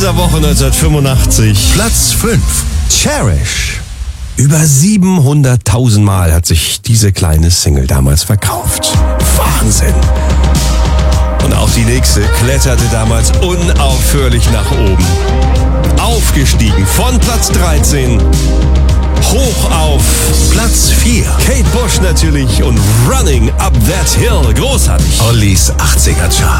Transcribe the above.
dieser Woche 1985. Platz 5. Cherish. Über 700.000 Mal hat sich diese kleine Single damals verkauft. Wahnsinn. Und auch die nächste kletterte damals unaufhörlich nach oben. Aufgestiegen von Platz 13 hoch auf Platz 4. Kate Bush natürlich und Running Up That Hill. Großartig. Ollis 80er Chart.